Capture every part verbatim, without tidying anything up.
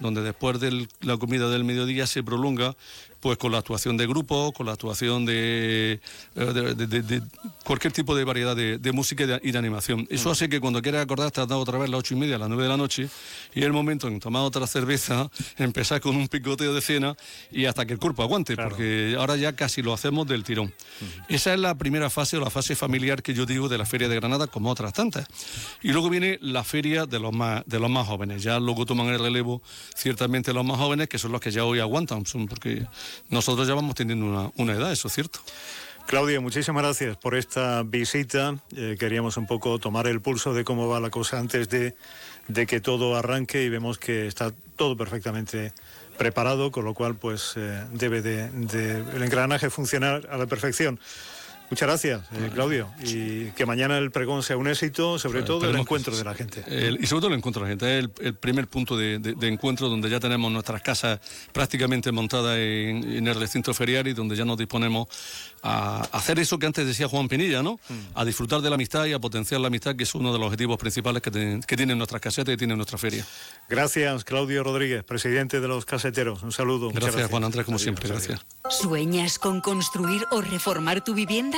donde después de la comida del mediodía se prolonga pues con la actuación de grupos, con la actuación de, de, de, de, de cualquier tipo de variedad de, de música y de, y de animación. Eso hace que cuando quieras acordar te has dado otra vez las ocho y media, a las nueve de la noche, y es el momento en tomar otra cerveza, empezar con un picoteo de cena y hasta que el cuerpo aguante, claro. Porque ahora ya casi lo hacemos del tirón. Uh-huh. Esa es la primera fase o la fase familiar que yo digo de la Feria de Granada, como otras tantas. Y luego viene la feria de los más, de los más jóvenes. Ya luego toman el relevo ciertamente los más jóvenes, que son los que ya hoy aguantan, son porque nosotros ya vamos teniendo una, una edad, eso es cierto. Claudio, muchísimas gracias por esta visita. Eh, queríamos un poco tomar el pulso de cómo va la cosa antes de, de que todo arranque, y vemos que está todo perfectamente preparado, con lo cual pues eh, debe de, de el engranaje funcionar a la perfección. Muchas gracias, eh, Claudio, y que mañana el pregón sea un éxito, sobre pues, todo el encuentro de la gente. El, y sobre todo el encuentro de la gente, es el, el primer punto de, de, de encuentro donde ya tenemos nuestras casas prácticamente montadas en, en el recinto ferial, y donde ya nos disponemos a hacer eso que antes decía Juan Pinilla, ¿no? Mm. A disfrutar de la amistad y a potenciar la amistad, que es uno de los objetivos principales que, te, que tienen nuestras casetas y tienen nuestra feria. Gracias, Claudio Rodríguez, presidente de los caseteros. Un saludo. Gracias, gracias. Juan Andrés, como adiós, siempre. Adiós. Gracias. ¿Sueñas con construir o reformar tu vivienda?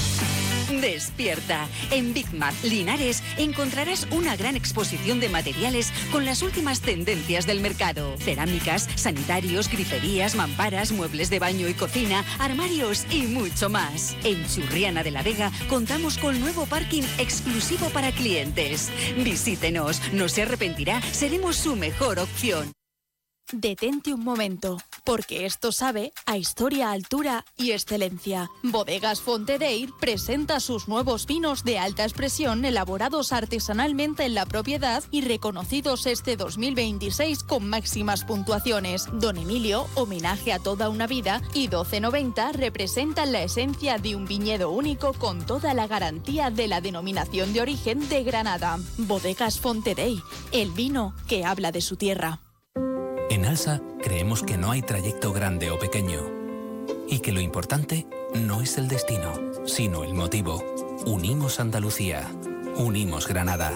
Despierta. En Big Mat Linares encontrarás una gran exposición de materiales con las últimas tendencias del mercado. Cerámicas, sanitarios, griferías, mamparas, muebles de baño y cocina, armarios y mucho más. En Churriana de la Vega contamos con nuevo parking exclusivo para clientes. Visítenos, no se arrepentirá, seremos su mejor opción. Detente un momento, porque esto sabe a historia, altura y excelencia. Bodegas Fontedeyr presenta sus nuevos vinos de alta expresión elaborados artesanalmente en la propiedad y reconocidos este dos mil veintiséis con máximas puntuaciones. Don Emilio, homenaje a toda una vida, y doce noventa representan la esencia de un viñedo único con toda la garantía de la denominación de origen de Granada. Bodegas Fontedeyr, el vino que habla de su tierra. En ALSA creemos que no hay trayecto grande o pequeño y que lo importante no es el destino, sino el motivo. Unimos Andalucía, unimos Granada.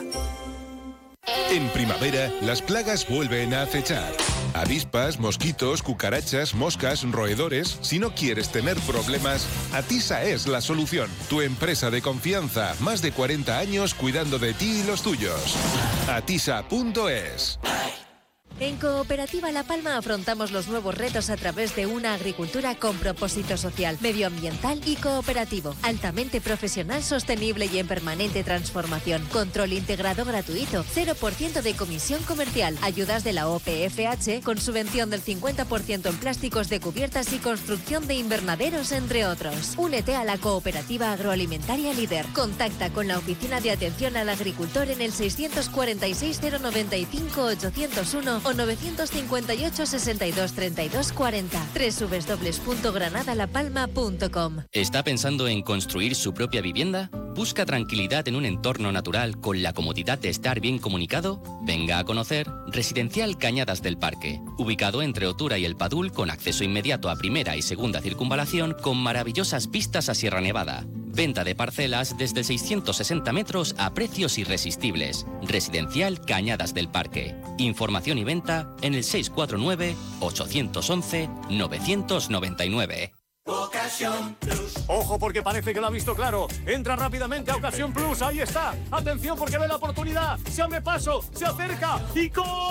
En primavera, las plagas vuelven a acechar. Avispas, mosquitos, cucarachas, moscas, roedores. Si no quieres tener problemas, Atisa es la solución. Tu empresa de confianza, más de cuarenta años cuidando de ti y los tuyos. Atisa punto es. En Cooperativa La Palma afrontamos los nuevos retos a través de una agricultura con propósito social, medioambiental y cooperativo, altamente profesional, sostenible y en permanente transformación. Control integrado gratuito, cero por ciento de comisión comercial, ayudas de la O P F H con subvención del cincuenta por ciento en plásticos de cubiertas y construcción de invernaderos, entre otros. Únete a la Cooperativa Agroalimentaria Líder. Contacta con la Oficina de Atención al Agricultor en el seiscientos cuarenta y seis cero noventa y cinco ochocientos uno o novecientos cincuenta y ocho sesenta y dos treinta y dos cuarenta. doble u doble u doble u punto granada la palma punto com. ¿Está pensando en construir su propia vivienda? ¿Busca tranquilidad en un entorno natural con la comodidad de estar bien comunicado? Venga a conocer Residencial Cañadas del Parque, ubicado entre Otura y El Padul, con acceso inmediato a primera y segunda circunvalación, con maravillosas vistas a Sierra Nevada. Venta de parcelas desde seiscientos sesenta metros a precios irresistibles. Residencial Cañadas del Parque. Información y venta en el seis cuatro nueve, ocho once, nueve nueve nueve. Ocasión Plus. Ojo, porque parece que lo ha visto claro. Entra rápidamente a Ocasión Plus. Ahí está. Atención, porque ve la oportunidad. Se abre paso, se acerca y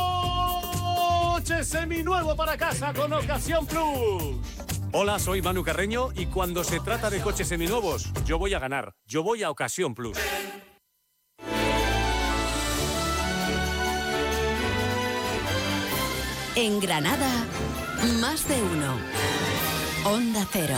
coche seminuevo para casa con Ocasión Plus. Hola, soy Manu Carreño y cuando se trata de coches seminuevos, yo voy a ganar. Yo voy a Ocasión Plus. En Granada, más de uno. Onda Cero.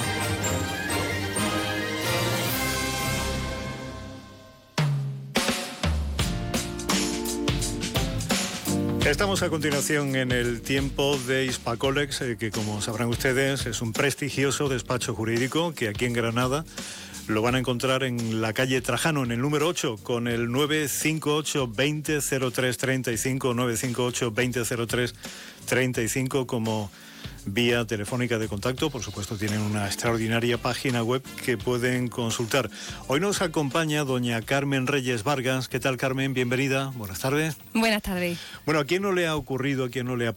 Estamos a continuación en el tiempo de Hispacolex, eh, que como sabrán ustedes es un prestigioso despacho jurídico que aquí en Granada lo van a encontrar en la calle Trajano, en el número ocho, con el nueve cinco ocho, veinte, cero tres treinta y cinco, nueve cinco ocho, veinte, cero tres treinta y cinco como vía telefónica de contacto. Por supuesto, tienen una extraordinaria página web que pueden consultar. Hoy nos acompaña doña Carmen Reyes Vargas. ¿Qué tal, Carmen? Bienvenida. Buenas tardes. Buenas tardes. Bueno, ¿a quién no le ha ocurrido, a quién no le ha